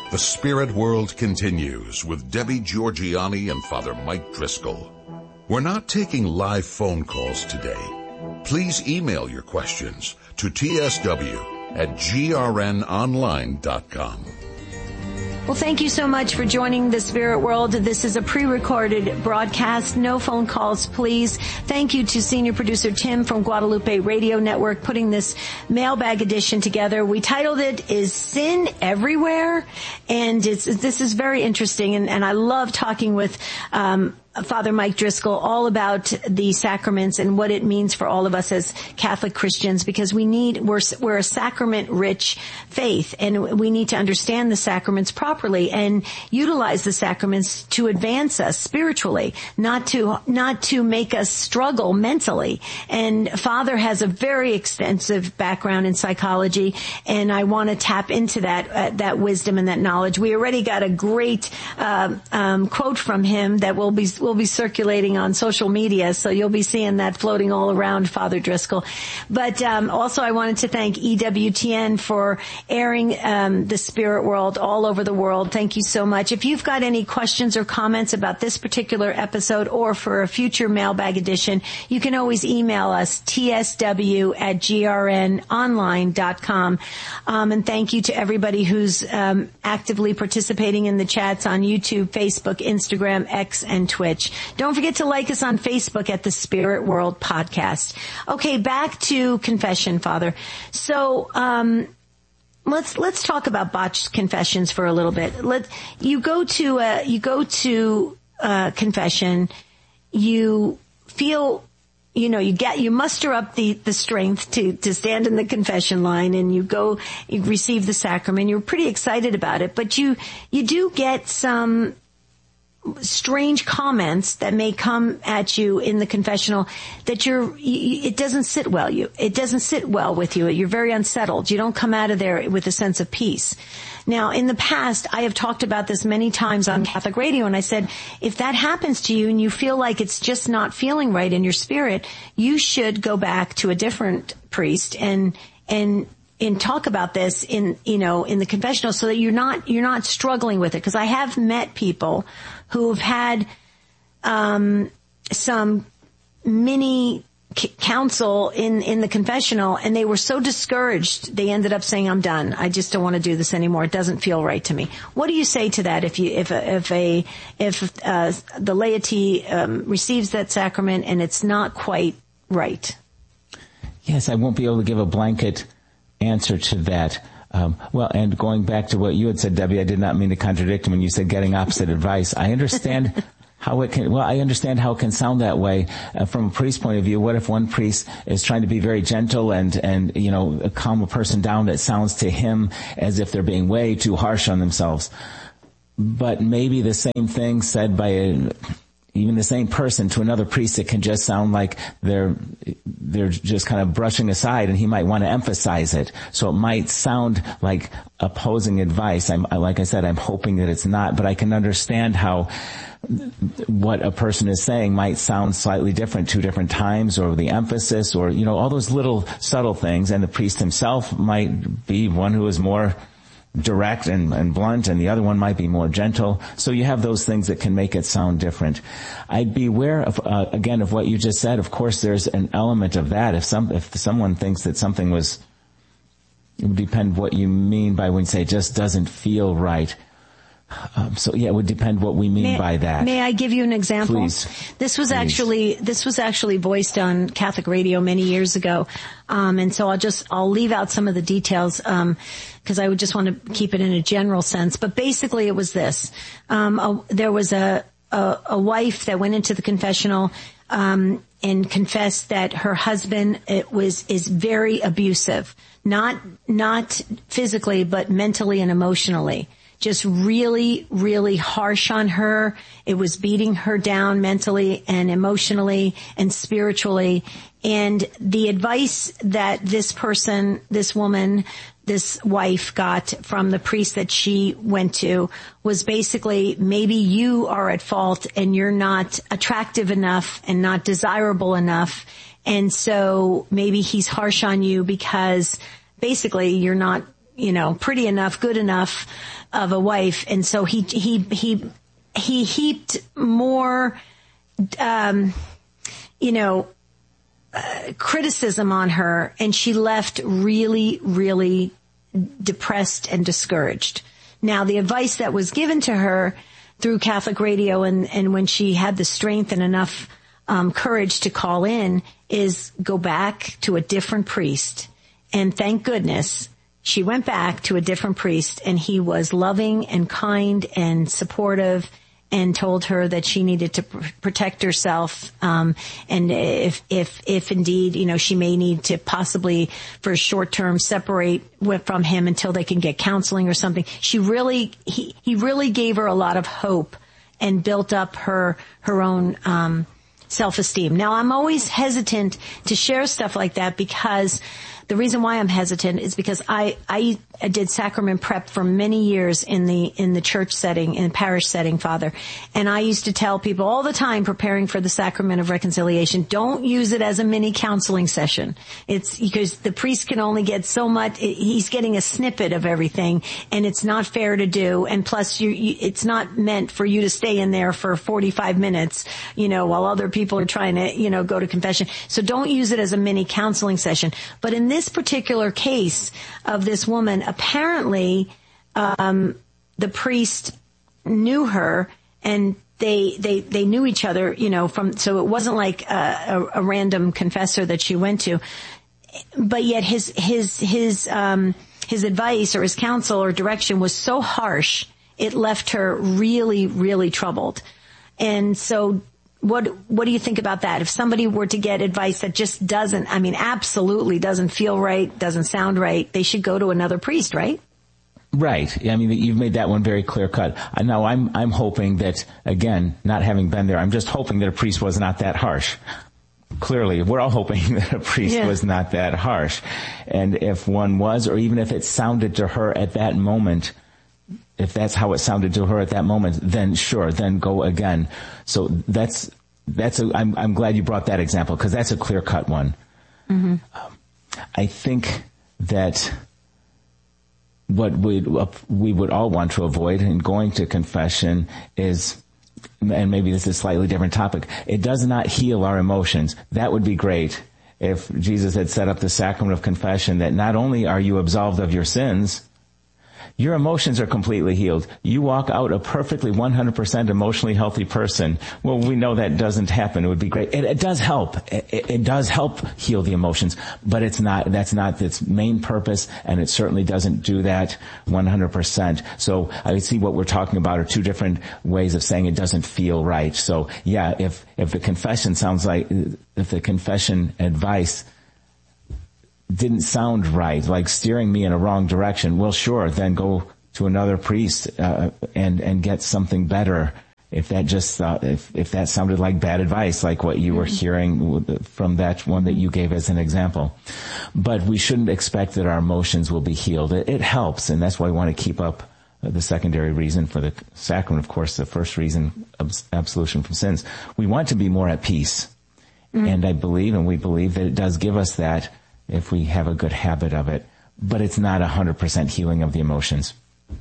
The Spirit World continues with Debbie Georgianni and Father Mike Driscoll. We're not taking live phone calls today. Please email your questions to tsw@grnonline.com. Well, thank you so much for joining the Spirit World. This is a pre-recorded broadcast. No phone calls, please. Thank you to senior producer Tim from Guadalupe Radio Network putting this mailbag edition together. We titled it, Is Sin Everywhere? And this is very interesting, and I love talking with Father Mike Driscoll all about the sacraments and what it means for all of us as Catholic Christians, because we're a sacrament-rich faith, and we need to understand the sacraments properly and utilize the sacraments to advance us spiritually, not to make us struggle mentally. And Father has a very extensive background in psychology, and I want to tap into that wisdom and that knowledge. We already got a great quote from him that will be circulating on social media, so you'll be seeing that floating all around Father Driscoll. But also I wanted to thank EWTN for airing the Spirit World all over the world. Thank you so much. If you've got any questions or comments about this particular episode or for a future mailbag edition, you can always email us, tsw@grnonline.com. And thank you to everybody who's actively participating in the chats on YouTube, Facebook, Instagram, X, and Twitch. Don't forget to like us on Facebook at the Spirit World Podcast. Okay, back to confession, Father. So, let's talk about botched confessions for a little bit. You go to confession, you feel, you muster up the strength to stand in the confession line, and you receive the sacrament. You're pretty excited about it, but you do get some strange comments that may come at you in the confessional that it doesn't sit well with you. You're very unsettled. You don't come out of there with a sense of peace. Now, in the past, I have talked about this many times on Catholic Radio, and I said, if that happens to you and you feel like it's just not feeling right in your spirit, you should go back to a different priest and talk about this in the confessional, so that you're not struggling with it. Because I have met people who have had some mini counsel in the confessional, and they were so discouraged they ended up saying, "I'm done. I just don't want to do this anymore. It doesn't feel right to me." What do you say to that? If the laity receives that sacrament and it's not quite right? Yes, I won't be able to give a blanket answer to that. And going back to what you had said, Debbie, I did not mean to contradict when you said getting opposite advice. I understand how it can sound that way from a priest's point of view. What if one priest is trying to be very gentle and calm a person down? That sounds to him as if they're being way too harsh on themselves. But maybe the same thing said by even the same person to another priest, it can just sound like they're just kind of brushing aside, and he might want to emphasize it. So it might sound like opposing advice. Like I said, I'm hoping that it's not, but I can understand how what a person is saying might sound slightly different 2 different times, or the emphasis, or, all those little subtle things. And the priest himself might be one who is more direct and blunt, and the other one might be more gentle. So you have those things that can make it sound different. I'd be aware of, again, of what you just said. Of course, there's an element of that. If someone thinks that something it would depend what you mean by when you say it just doesn't feel right. It would depend what we mean by that. May I give you an example? Please. This was actually voiced on Catholic Radio many years ago. And so I'll leave out some of the details, because I would just want to keep it in a general sense. But basically it was this. There was a wife that went into the confessional, and confessed that her husband is very abusive. Not physically, but mentally and emotionally. Just really, really harsh on her. It was beating her down mentally and emotionally and spiritually. And the advice that this wife got from the priest that she went to was basically, maybe you are at fault and you're not attractive enough and not desirable enough. And so maybe he's harsh on you because basically you're not pretty enough, good enough of a wife. And so he heaped more, criticism on her, and she left really, really depressed and discouraged. Now, the advice that was given to her through Catholic radio and when she had the strength and enough courage to call in is go back to a different priest. And thank goodness she went back to a different priest, and he was loving and kind and supportive and told her that she needed to protect herself. And if indeed, she may need to possibly for a short term separate from him until they can get counseling or something. He really gave her a lot of hope and built up her own, self-esteem. Now, I'm always hesitant to share stuff like that because the reason why I'm hesitant is because I did sacrament prep for many years in the church setting, in parish setting, Father. And I used to tell people all the time preparing for the sacrament of reconciliation, don't use it as a mini counseling session. It's because the priest can only get so much, he's getting a snippet of everything, and it's not fair to do. And plus it's not meant for you to stay in there for 45 minutes, while other people are trying to, go to confession. So don't use it as a mini counseling session. But in this particular case of this woman, apparently, the priest knew her, and they knew each other, so it wasn't like a random confessor that she went to, but yet his advice or his counsel or direction was so harsh, it left her really, really troubled. And so what do you think about that? If somebody were to get advice that just absolutely doesn't feel right, doesn't sound right, they should go to another priest, right? Right. You've made that one very clear cut. Now I'm hoping that, again, not having been there, I'm just hoping that a priest was not that harsh. Clearly, we're all hoping that a priest was not that harsh. And if one was, or even if it sounded to her at that moment, if that's how it sounded to her at that moment, then sure, then go again. So I'm glad you brought that example, because that's a clear-cut one. Mm-hmm. I think that what we would all want to avoid in going to confession is, and maybe this is a slightly different topic, it does not heal our emotions. That would be great if Jesus had set up the sacrament of confession, that not only are you absolved of your sins, your emotions are completely healed. You walk out a perfectly 100% emotionally healthy person. Well, we know that doesn't happen. It would be great. It does help. It does help heal the emotions, but that's not its main purpose, and it certainly doesn't do that 100%. So I see what we're talking about are two different ways of saying it doesn't feel right. So yeah, if the confession if the confession advice didn't sound right, like steering me in a wrong direction, well, sure, then go to another priest and get something better. If that just if that sounded like bad advice, like what you were hearing from that one that you gave as an example. But we shouldn't expect that our emotions will be healed. It helps, and that's why we want to keep up the secondary reason for the sacrament. Of course, the first reason, absolution from sins. We want to be more at peace, and we believe that it does give us that if we have a good habit of it, but it's not 100% healing of the emotions.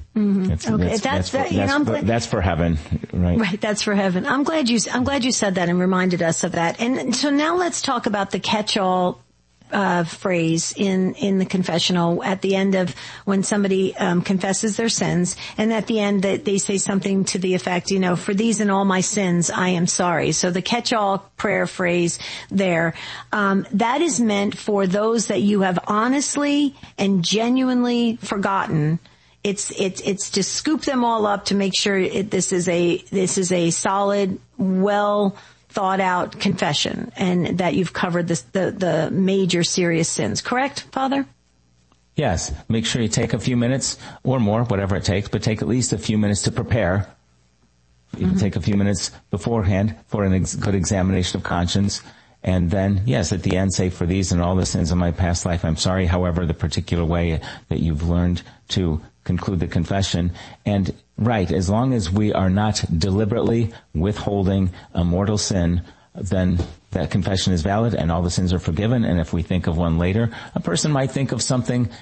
Mm-hmm. That's for heaven, right? Right, that's for heaven. I'm glad you said that and reminded us of that. And so now let's talk about the catch-all phrase in the confessional at the end of when somebody confesses their sins, and at the end that they say something to the effect, for these and all my sins I am sorry. So the catch-all prayer phrase there, that is meant for those that you have honestly and genuinely forgotten. It's to scoop them all up to make sure this is a solid, well thought out confession, and that you've covered the major serious sins. Correct, Father? Yes. Make sure you take a few minutes or more, whatever it takes, but take at least a few minutes to prepare. You can take a few minutes beforehand for a good examination of conscience. And then, yes, at the end, say, for these and all the sins of my past life, I'm sorry. However, the particular way that you've learned to conclude the confession. And right, as long as we are not deliberately withholding a mortal sin, then that confession is valid and all the sins are forgiven. And if we think of one later, a person might think of something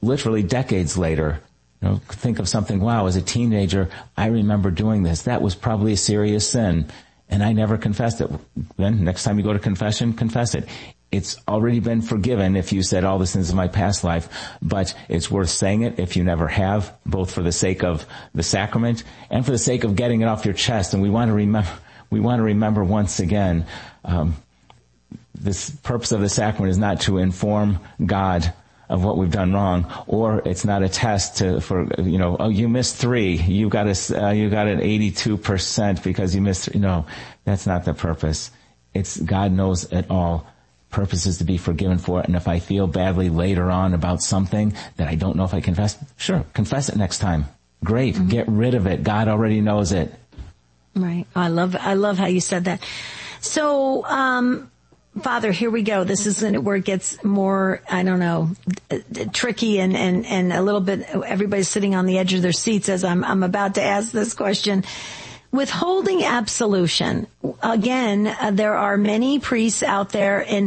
literally decades later, think of something, wow, as a teenager, I remember doing this. That was probably a serious sin, and I never confessed it. Then next time you go to confession, confess it. It's already been forgiven if you said all the sins of my past life, but it's worth saying it if you never have, both for the sake of the sacrament and for the sake of getting it off your chest. And we want to remember once again, this purpose of the sacrament is not to inform God of what we've done wrong, or it's not a test you missed 3, you got an 82% because you missed 3. No, that's not the purpose. It's God knows it all. Purpose is to be forgiven for it. And if I feel badly later on about something that I don't know if I confess, sure, confess it next time. Great. Mm-hmm. Get rid of it. God already knows it. Right. I love how you said that. So, Father, here we go. This is where it gets more, tricky and a little bit, everybody's sitting on the edge of their seats as I'm about to ask this question. Withholding absolution. Again, there are many priests out there, and,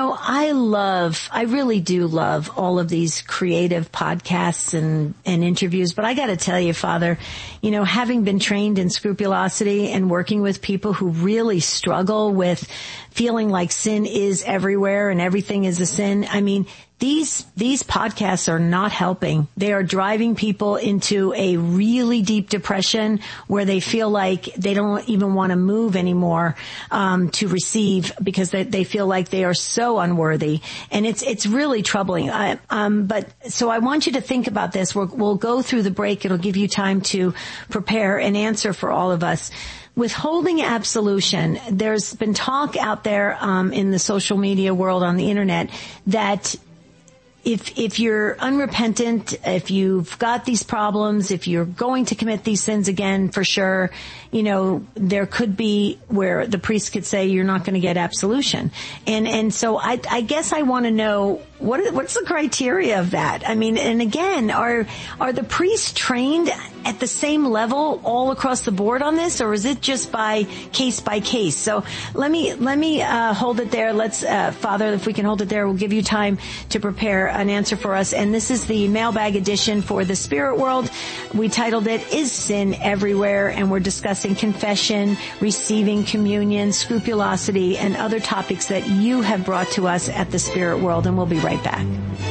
I really do love all of these creative podcasts and interviews, but I gotta tell you, Father, having been trained in scrupulosity and working with people who really struggle with feeling like sin is everywhere and everything is a sin, these podcasts are not helping. They are driving people into a really deep depression where they feel like they don't even want to move anymore, to receive, because they feel like they are so unworthy. And it's really troubling. So I want you to think about this. We'll go through the break. It'll give you time to prepare an answer for all of us. Withholding absolution, there's been talk out there, in the social media world, on the internet, that if you're unrepentant, if you've got these problems, if you're going to commit these sins again, for sure, there could be where the priest could say you're not going to get absolution. And so I guess I want to know, what's the criteria of that? And again, are the priests trained at the same level all across the board on this, or is it just by case? So let me hold it there. Let's, Father, if we can hold it there, we'll give you time to prepare an answer for us. And this is the mailbag edition for the Spirit World. We titled it, Is Sin Everywhere? And we're discussing confession, receiving communion, scrupulosity, and other topics that you have brought to us at the Spirit World. And we'll be right back.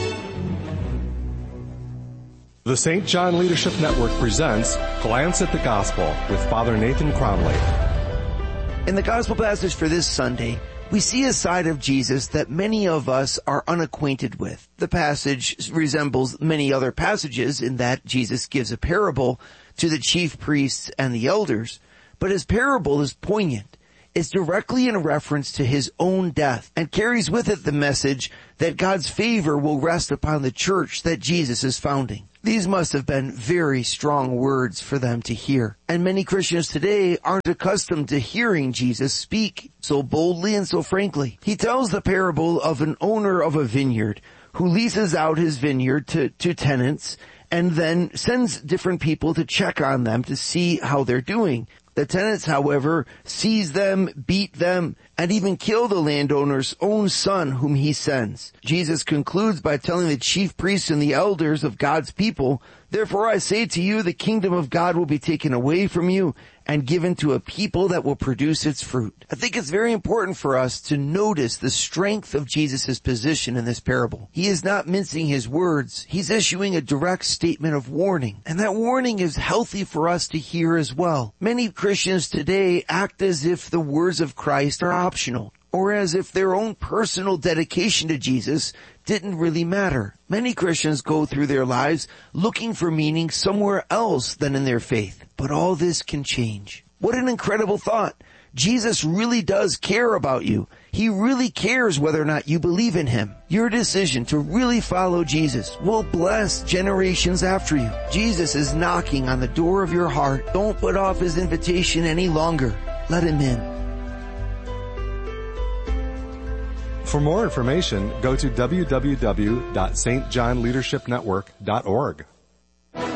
The St. John Leadership Network presents Glance at the Gospel with Father Nathan Cromley. In the Gospel passage for this Sunday, we see a side of Jesus that many of us are unacquainted with. The passage resembles many other passages in that Jesus gives a parable to the chief priests and the elders, but his parable is poignant. It's directly in reference to his own death and carries with it the message that God's favor will rest upon the church that Jesus is founding. These must have been very strong words for them to hear. And many Christians today aren't accustomed to hearing Jesus speak so boldly and so frankly. He tells the parable of an owner of a vineyard who leases out his vineyard to tenants and then sends different people to check on them to see how they're doing. The tenants, however, seize them, beat them, and even kill the landowner's own son whom he sends. Jesus concludes by telling the chief priests and the elders of God's people, "Therefore I say to you, the kingdom of God will be taken away from you and given to a people that will produce its fruit." I think it's very important for us to notice the strength of Jesus' position in this parable. He is not mincing his words. He's issuing a direct statement of warning. And that warning is healthy for us to hear as well. Many Christians today act as if the words of Christ are optional, or as if their own personal dedication to Jesus didn't really matter. Many Christians go through their lives looking for meaning somewhere else than in their faith. But all this can change. What an incredible thought. Jesus really does care about you. He really cares whether or not you believe in him. Your decision to really follow Jesus will bless generations after you. Jesus is knocking on the door of your heart. Don't put off his invitation any longer. Let him in. For more information, go to www.stjohnleadershipnetwork.org.